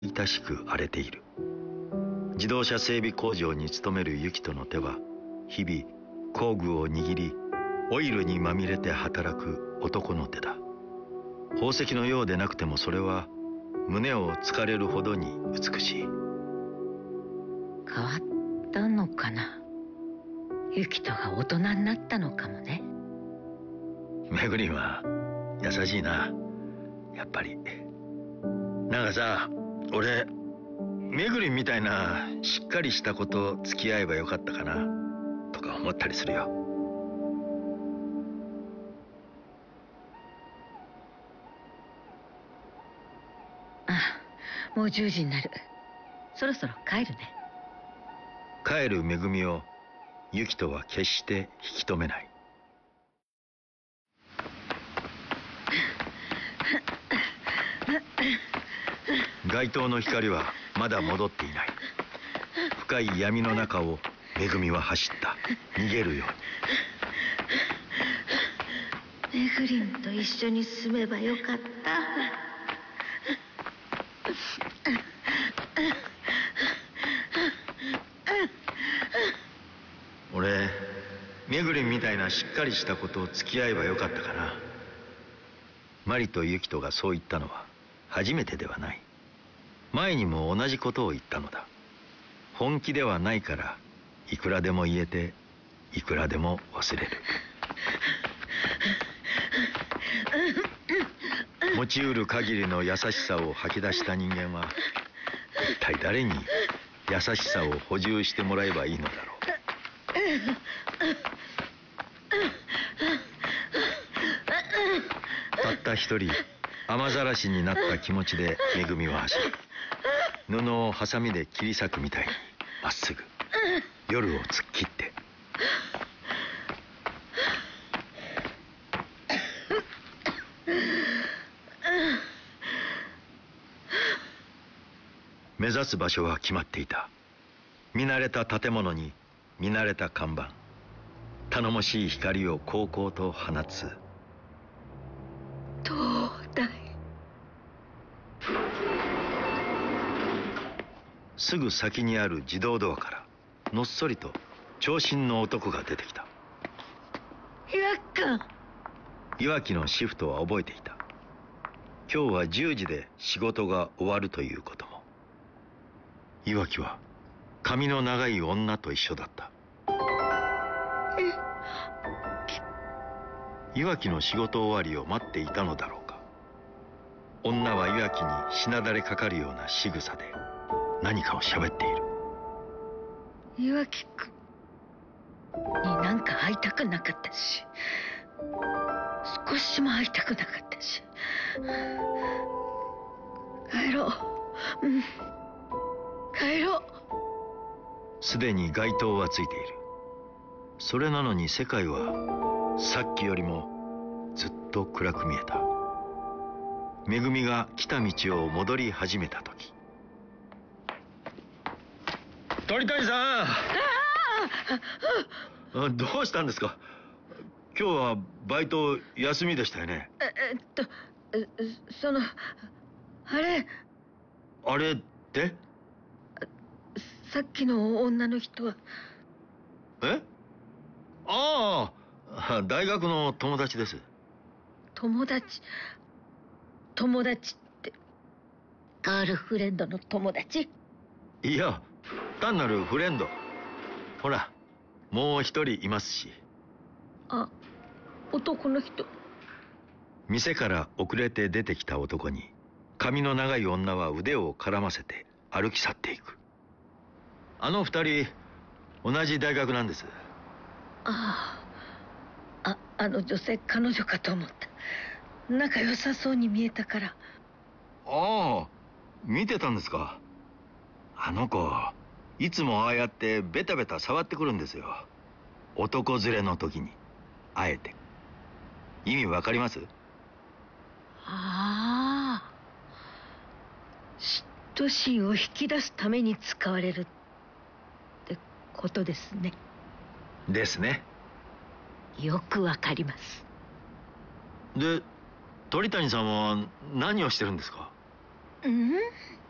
痛しく荒れている。自動車整備工場に勤めるユキトの手は日々工具を握り、オイルにまみれて働く男の手だ。宝石のようでなくてもそれは胸を突かれるほどに美しい。 変わったのかな。ユキトが大人になったのかもね。 めぐりんは優しいな、やっぱり。なんかさ、俺めぐりんみたいなしっかりした子と付き合えばよかったかなとか思ったりするよ。 もう10時になる。そろそろ帰るね。 帰るめぐみをユキトは決して引き止めない。街灯の光はまだ戻っていない。深い闇の中をめぐみは走った。逃げるように。めぐりんと一緒に住めばよかった。 俺めぐりんみたいなしっかりした子と付き合えばよかったかな。マリとユキトがそう言ったのは初めてではない。前にも同じことを言ったのだ。本気ではないからいくらでも言えていくらでも忘れる。持ちうる限りの優しさを吐き出した人間は一体誰に優しさを補充してもらえばいいのだろう。たった一人雨ざらしになった気持ちでめぐみは走る。布をハサミで切り裂くみたいにまっすぐ夜を突っ切って。目指す場所は決まっていた。見慣れた建物に見慣れた看板、頼もしい光をこうこうと放つ東大。 すぐ先にある自動ドアからのっそりと長身の男が出てきた。 岩木君。 岩木のシフトは覚えていた。今日は10時で仕事が終わるということも。岩木は髪の長い女と一緒だった。岩木の仕事終わりを待っていたのだろうか。女は岩木にしなだれかかるような仕草で何かを喋っている。 岩木君になんか会いたくなかったし、少しも会いたくなかったし。帰ろう。帰ろう。 すでに街灯はついている。それなのに世界はさっきよりもずっと暗く見えた。めぐみが来た道を戻り始めた時。鳥谷さん、どうしたんですか。今日はバイト休みでしたよね。あれってさっきの女の人は。 ああ、大学の友達です。 友達ってガールフレンドの友達？ いや、単なるフレンド。ほら、もう一人いますし。 男の人。 店から遅れて出てきた男に髪の長い女は腕を絡ませて歩き去っていく。あの二人同じ大学なんです。 あの女性彼女かと思った。仲良さそうに見えたから。 ああ、見てたんですか。あの子いつもああやってベタベタ触ってくるんですよ。男連れの時にあえて。意味わかります？ 嫉妬心を引き出すために使われるってことですね。 ですね。 よくわかります。 で、鳥谷さんは何をしてるんですか？